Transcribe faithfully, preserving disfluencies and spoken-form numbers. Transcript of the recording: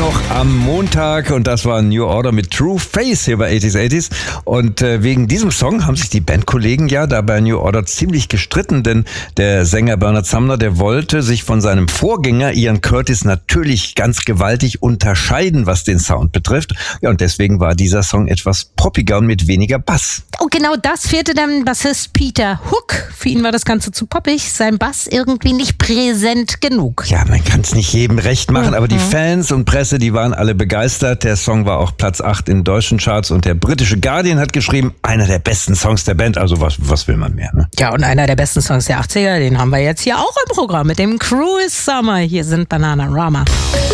noch am Montag und das war New Order mit True Face hier bei achtziger achtziger. Und äh, wegen diesem Song haben sich die Bandkollegen ja da bei New Order ziemlich gestritten, denn der Sänger Bernard Sumner, der wollte sich von seinem Vorgänger Ian Curtis natürlich ganz gewaltig unterscheiden, was den Sound betrifft. Ja, und deswegen war dieser Song etwas poppiger und mit weniger Bass. Und genau das fehlte dem Bassist Peter Hook. Für ihn war das Ganze zu poppig, sein Bass irgendwie nicht präsent genug. Ja, man kann es nicht jedem recht machen, mhm. aber die Fans und Presse, die waren alle begeistert. Der Song war auch Platz acht in deutschen Charts und der britische Guardian hat geschrieben, einer der besten Songs der Band. Also was, was will man mehr, ne? Ja, und einer der besten Songs der achtziger, den haben wir jetzt hier auch im Programm mit dem Cruel Summer. Hier sind Bananarama.